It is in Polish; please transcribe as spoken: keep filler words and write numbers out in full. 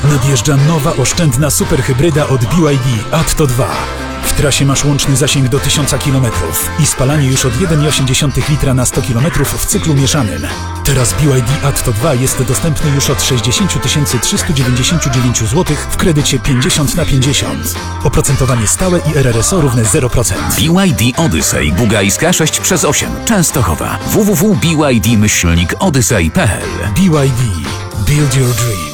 Nadjeżdża nowa, oszczędna superhybryda od B Y D Atto dwa. W trasie masz łączny zasięg do tysiąca kilometrów i spalanie już od jeden przecinek osiem litra na sto kilometrów w cyklu mieszanym. Teraz B Y D Atto dwa jest dostępny już od sześćdziesiąt tysięcy trzysta dziewięćdziesiąt dziewięć złotych w kredycie pięćdziesiąt na pięćdziesiąt. Oprocentowanie stałe i R R S O równe zero procent. B Y D Odyssey Bugajska sześć przez osiem Częstochowa. w w w kropka b y d myślnik odyssey kropka p l. B Y D. Build your dream.